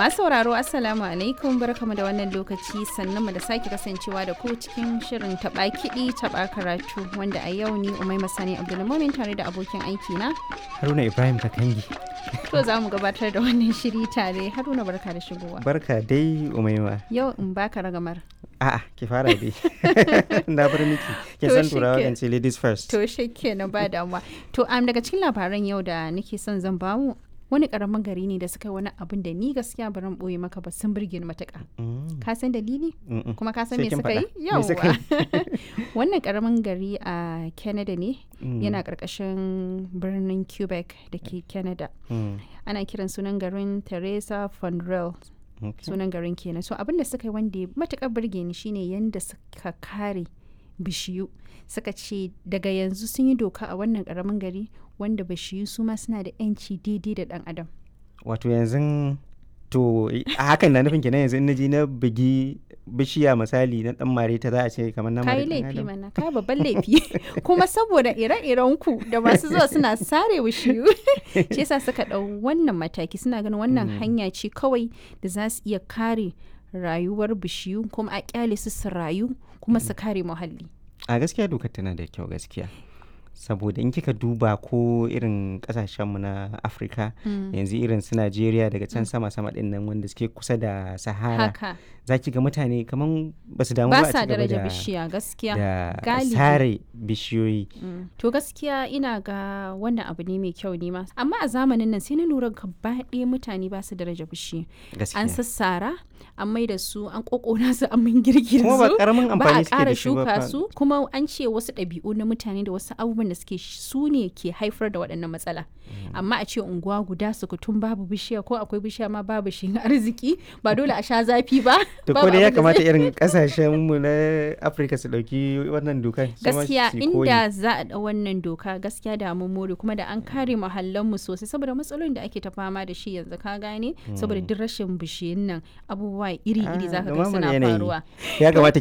Masu sauraro Assalamu alaikum barkamu da wannan lokaci sannan mu da sake kasancewa da ku cikin shirin taɓa kiɗi taɓa karatu wanda a yau ni Umaima Sani Abdulmumin tare da abokin aiki na Haruna Ibrahim Kakangi. To za mu gabatar da wannan shiri tare. Haruna barka da shigowa. Barka dai Umaima. Yau in baka ragamar. A'a ki fara dai. Na bar miki. Kin san turawa kan ce ladies first. To shikenan ba damuwa. To daga cikin labaran yau da nake son zan bamu wani karamin gari ne da suka yi wani abin da ni gaskiya baran boye maka ba sun burge ni matuƙa. Ka san dalili? Kuma ka san me suka yi? Yawwa. Wannan karamin gari a Canada ne yana ƙarƙashin birnin Quebec da ke Canada. Ana kiran sunan garin Teresa Fondrel. Sunan garin kenan. So abin da suka yi wanda matuƙar burge ni shine yanda suka kare bishiyu. Suka ce daga yanzu sun yi doka a wannan karamin gari wanda bishiyu su ma suna da 'yanci daidai da dan adam. Wato yanzu to a hakan na nufin kenan yanzu in naji na bugi bishiya misali na dan mare ta za a ce kamar na mare kai laifi mana kai babban laifi kuma saboda ire-iren ku da masu zuwa suna sare bishiyu shi yasa suka dau wannan mataki suna ganin wannan hanya ce kawai da za su iya kare rayuwar bishiyu kuma a kyale su rayu kuma su kare muhalli. A gaskiya dokar tana da kyau gaskiya. Saboda in kika duba ko irin kasashenmu na Afirka yanzu irin su Najeriya daga can sama-sama din nan wanda suke kusa da Sahara za ki ga mutane kaman ba su damu ba a cigaba daraja bishiya gaskiya da sare bishiyoyi. To gaskiya ina ga wannan abu ne mai kyau ne ma amma a zamanin nan sai na lura gaba ɗaya mutane ba su daraja bishiya an sassara an mai da su an kokona su an min girgir su ba a ƙara shuka su kuma an ce wasu ɗabi'u na mutane da wasu abubuwan da suke su ne ke haifar da waɗannan matsala amma a ce unguwa guda sukutun babu bishiya ko akwai bishiya ma babu shi arziki ba dole a sha zafi ba. To ko da ya kamata irin kasashen mu na Afirka su dauki wannan dokar gaskiya inda za a da wannan doka gaskiya da mun more kuma da an kare muhallan mu sosai saboda matsalolin da ake ta fama da shi yanzu ka gane saboda duk rashin bishiyun nan abubuwa iri-iri zaka ga suna faruwa. Ya kamata